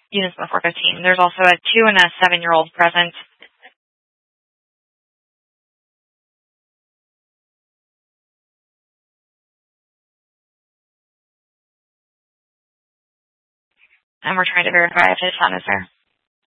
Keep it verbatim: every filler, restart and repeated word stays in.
units in the four fifteen. There's also a two and a seven-year-old present. And we're trying to verify if his son is there.